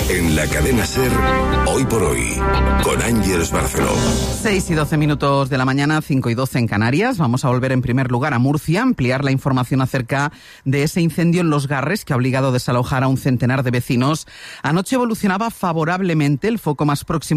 En la cadena SER, Hoy por Hoy, con Ángeles Barceló. 6 y 12 minutos de la mañana, 5 y 12 en Canarias. Vamos a volver en primer lugar a Murcia, ampliar la información acerca de ese incendio en Los Garres que ha obligado a desalojar a un centenar de vecinos. Anoche evolucionaba favorablemente el foco más próximo